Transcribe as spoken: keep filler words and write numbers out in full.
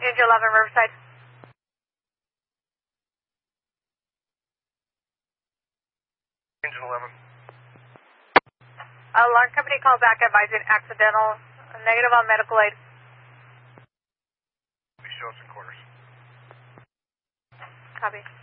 Angel eleven, Riverside. Angel eleven. Alarm company call back advising accidental, negative on medical aid. Please show us in quarters. Copy.